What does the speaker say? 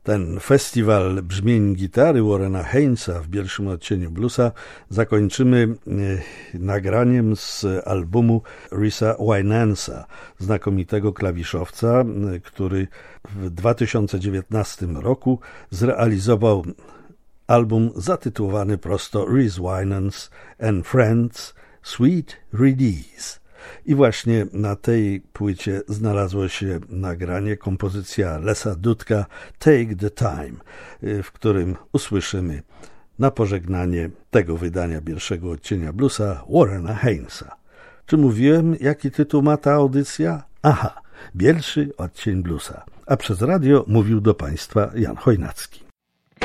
Ten festiwal brzmień gitary Warrena Hainesa w pierwszym odcieniu bluesa zakończymy nagraniem z albumu Risa Winansa, znakomitego klawiszowca, który w 2019 roku zrealizował album zatytułowany prosto Rhys Winans and Friends Sweet Release. I właśnie na tej płycie znalazło się nagranie, kompozycja Lesa Dudka Take the Time, w którym usłyszymy na pożegnanie tego wydania pierwszego odcienia bluesa Warrena Hainesa. Czy mówiłem, jaki tytuł ma ta audycja? Aha, pierwszy odcień bluesa. A przez radio mówił do Państwa Jan Chojnacki.